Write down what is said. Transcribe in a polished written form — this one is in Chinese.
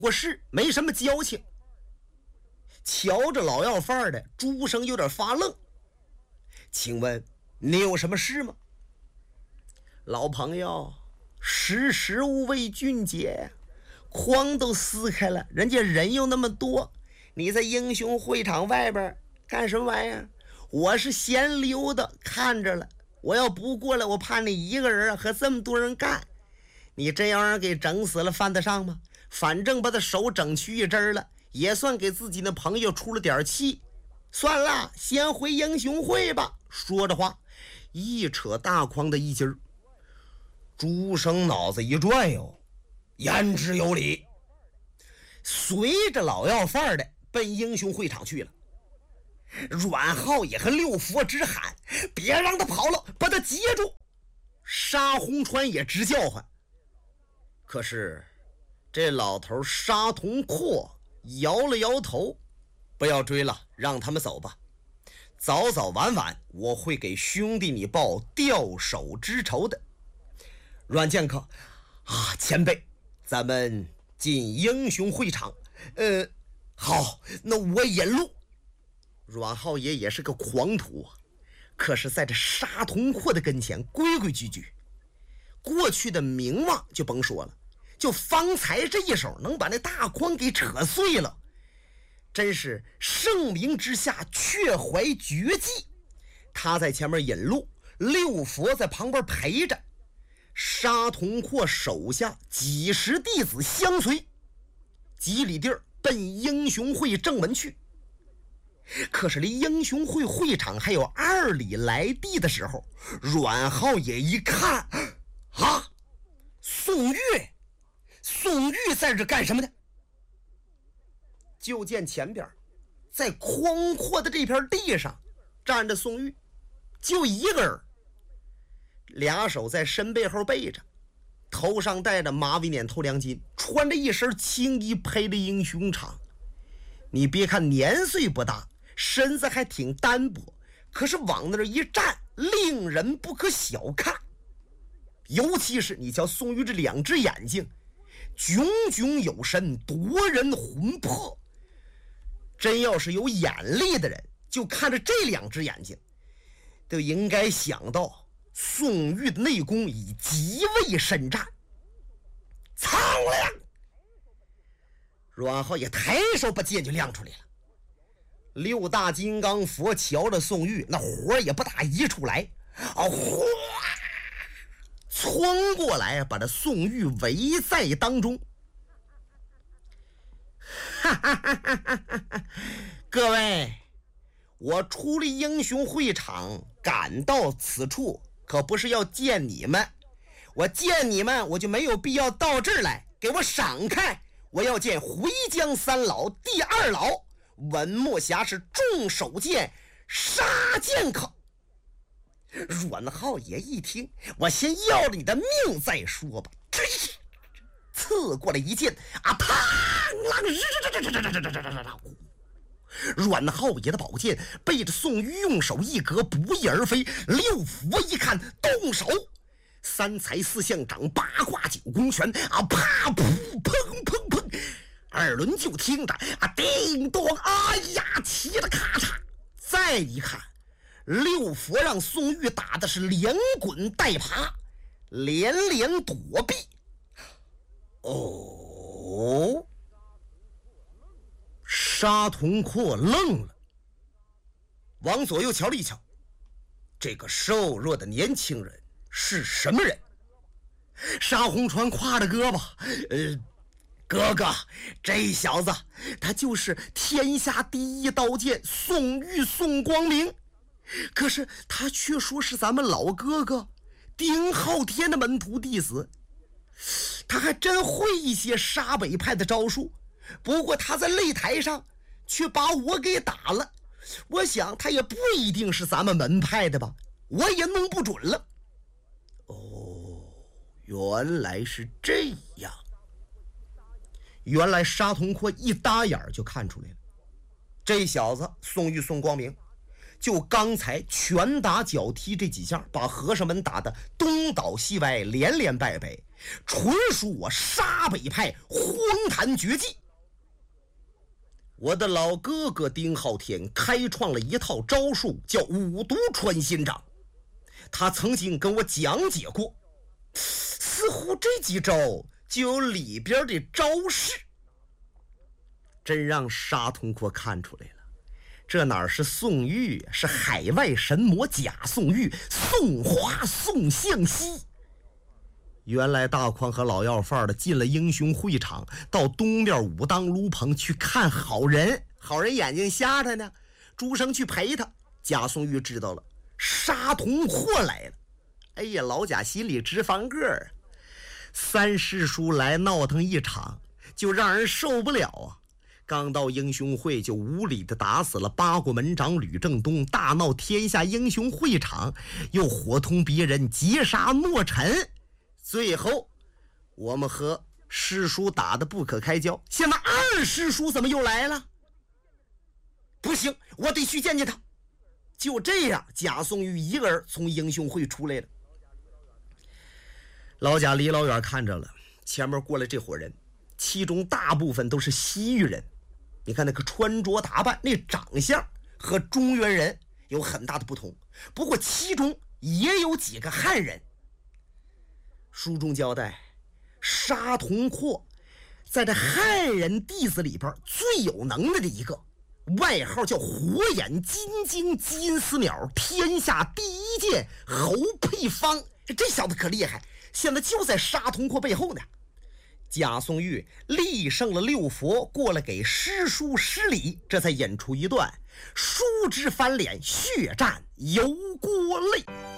过世，没什么交情。瞧着老要饭的，朱生有点发愣。请问你有什么事吗？老朋友，识时务为俊杰，筐都撕开了，人家人又那么多，你在英雄会场外边干什么玩意儿？我是闲溜的看着了，我要不过来，我怕你一个人和这么多人干，你真要让人给整死了，犯得上吗？反正把他手整去一针了，也算给自己的朋友出了点气。算了，先回英雄会吧。说着话，一扯大筐的衣襟。朱生脑子一转哟，言之有理，随着老要饭的奔英雄会场去了。阮浩也和六佛直喊：“别让他跑了，把他截住！”沙洪川也直叫唤。可是这老头沙同阔摇了摇头：“不要追了，让他们走吧。早早晚晚，我会给兄弟你报掉手之仇的。”阮剑客啊，前辈，咱们进英雄会场。好，那我引路。阮浩爷也是个狂徒啊，可是在这沙同阔的跟前规规矩矩，过去的名望就甭说了，就方才这一手能把那大筐给扯碎了，真是盛名之下却怀绝技。他在前面引路，六佛在旁边陪着，沙同阔手下几十弟子相随，几里地儿奔英雄会正门去。可是离英雄会会场还有2里来地的时候，阮浩也一看啊，宋玉在这干什么呢？就见前边在宽阔的这片地上站着宋玉，就一个人，俩手在身背后背着，头上戴着马尾撵头梁巾，穿着一身青衣，配着英雄氅。你别看年岁不大，身子还挺单薄，可是往那儿一站，令人不可小看。尤其是你瞧宋玉这2只眼睛，炯炯有神，夺人魂魄。真要是有眼力的人，就看着这2只眼睛，都应该想到宋玉的内功已极为深湛。苍亮！阮浩也抬手把剑就亮出来了。6大金刚佛瞧着宋玉，那火也不大移出来，哗，窜过来把这宋玉围在当中。哈哈哈哈哈！各位，我出离英雄会场赶到此处，可不是要见你们。我见你们，我就没有必要到这儿来，给我闪开！我要见回江3老第2老文墨侠，是重手剑杀剑客。阮浩爷一听，我先要了你的命再说吧。刺过来一剑啊，嘡啷！阮浩爷的宝剑被着宋玉用手一格，不翼而飞。六佛一看，动手，3才4象掌，8卦9宫拳啊，啪噗砰砰砰，2轮就听着啊，叮咚，哎呀，齐了咔嚓。再一看，六佛让宋玉打的是连滚带爬，连连躲避。哦，沙同阔愣了，往左右瞧了一瞧，这个瘦弱的年轻人是什么人？沙洪川挎着胳膊，哥哥，这小子他就是天下第1刀剑宋玉宋光明，可是他却说是咱们老哥哥丁浩天的门徒弟子。他还真会一些沙北派的招数，不过他在擂台上却把我给打了，我想他也不一定是咱们门派的吧，我也弄不准了。哦，原来是这样。原来沙同阔一搭眼就看出来了，这小子宋玉宋光明就刚才拳打脚踢这几下，把和尚们打得东倒西歪，连连败北，纯属我杀北派荒唐绝技。我的老哥哥丁浩天开创了一套招数，叫五毒穿心掌。他曾经跟我讲解过，似乎这几招就有里边的招式。真让沙通阔看出来了，这哪是宋玉，是海外神魔假宋玉，宋华宋向西。原来大宽和老要饭的进了英雄会场，到东边武当炉棚去看好人，好人眼睛瞎着呢，朱生去陪他。贾宋玉知道了沙通阔来了，哎呀，老贾心里直翻个儿啊！三师叔来闹腾一场，就让人受不了啊！刚到英雄会就无理的打死了八国门长吕正东，大闹天下英雄会场，又伙同别人劫杀诺尘。最后我们和师叔打得不可开交，现在二师叔怎么又来了？不行，我得去见见他。就这样，贾宋玉一个人从英雄会出来了。老贾离老远看着了，前面过来这伙人，其中大部分都是西域人。你看那个穿着打扮，那长相和中原人有很大的不同，不过其中也有几个汉人。书中交代，沙通阔在这汉人弟子里边最有能耐的一个，外号叫火眼金睛金丝鸟，天下第一剑侯佩芳。这小子可厉害，现在就在沙通阔背后呢。贾宋玉力胜了六佛，过来给师叔施礼，这才演出一段书之翻脸，血战油锅泪。